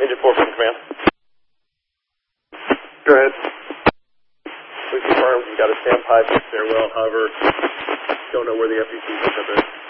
Engine 4 from command. Go ahead. We confirmed you got a standpipe stairwell, however, don't know where the FEC is.